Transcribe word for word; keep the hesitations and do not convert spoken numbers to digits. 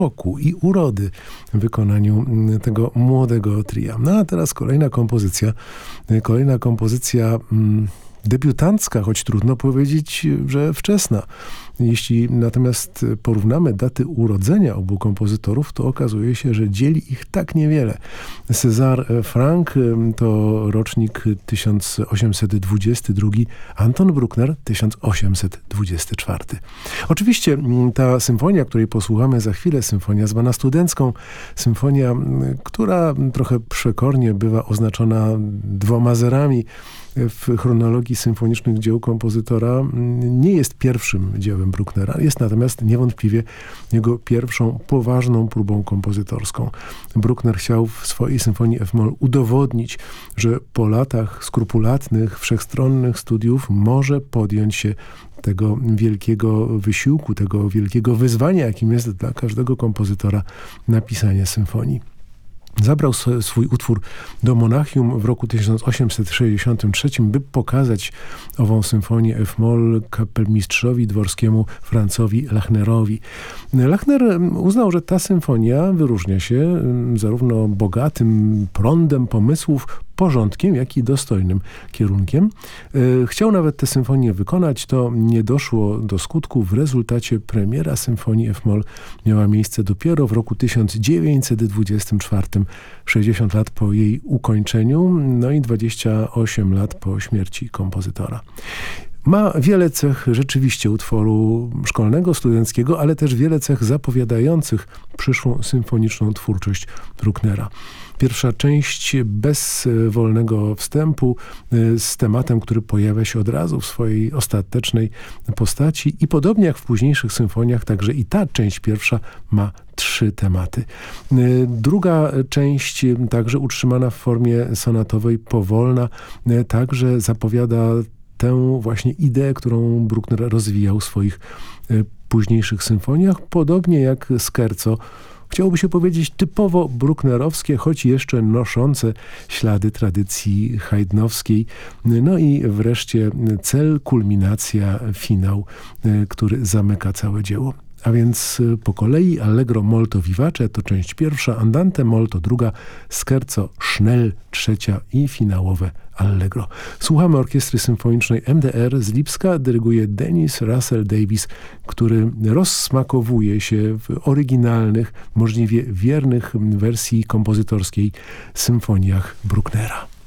roku i urody w wykonaniu tego młodego tria. No a teraz kolejna kompozycja. Kolejna kompozycja mm, debiutancka, choć trudno powiedzieć, że wczesna. Jeśli natomiast porównamy daty urodzenia obu kompozytorów, to okazuje się, że dzieli ich tak niewiele. César Franck to rocznik tysiąc osiemset dwudziesty drugi, Anton Bruckner tysiąc osiemset dwudziesty czwarty. Oczywiście ta symfonia, której posłuchamy za chwilę, symfonia zwana studencką, symfonia, która trochę przekornie bywa oznaczona dwoma zerami w chronologii symfonicznych dzieł kompozytora, nie jest pierwszym dziełem Brucknera, jest natomiast niewątpliwie jego pierwszą poważną próbą kompozytorską. Bruckner chciał w swojej symfonii F-moll udowodnić, że po latach skrupulatnych, wszechstronnych studiów może podjąć się tego wielkiego wysiłku, tego wielkiego wyzwania, jakim jest dla każdego kompozytora napisanie symfonii. Zabrał swój utwór do Monachium w roku tysiąc osiemset sześćdziesiątym trzecim, by pokazać ową symfonię F-moll kapelmistrzowi dworskiemu Franzowi Lechnerowi. Lechner uznał, że ta symfonia wyróżnia się zarówno bogatym prądem pomysłów, porządkiem, jak i dostojnym kierunkiem. Chciał nawet tę symfonię wykonać, to nie doszło do skutku. W rezultacie premiera symfonii F-moll miała miejsce dopiero w roku tysiąc dziewięćset dwudziestym czwartym, sześćdziesiąt lat po jej ukończeniu, no i dwadzieścia osiem lat po śmierci kompozytora. Ma wiele cech rzeczywiście utworu szkolnego, studenckiego, ale też wiele cech zapowiadających przyszłą symfoniczną twórczość Brucknera. Pierwsza część bez wolnego wstępu z tematem, który pojawia się od razu w swojej ostatecznej postaci i podobnie jak w późniejszych symfoniach, także i ta część pierwsza ma trzy tematy. Druga część, także utrzymana w formie sonatowej, powolna, także zapowiada tę właśnie ideę, którą Bruckner rozwijał w swoich późniejszych symfoniach, podobnie jak Scherzo. Chciałoby się powiedzieć typowo brucknerowskie, choć jeszcze noszące ślady tradycji haydnowskiej. No i wreszcie cel, kulminacja, finał, który zamyka całe dzieło. A więc po kolei Allegro molto vivace to część pierwsza, Andante molto druga, Scherzo schnell trzecia i finałowe Allegro. Słuchamy orkiestry symfonicznej M D R z Lipska, dyryguje Dennis Russell Davies, który rozsmakowuje się w oryginalnych, możliwie wiernych wersji kompozytorskiej symfoniach Brucknera.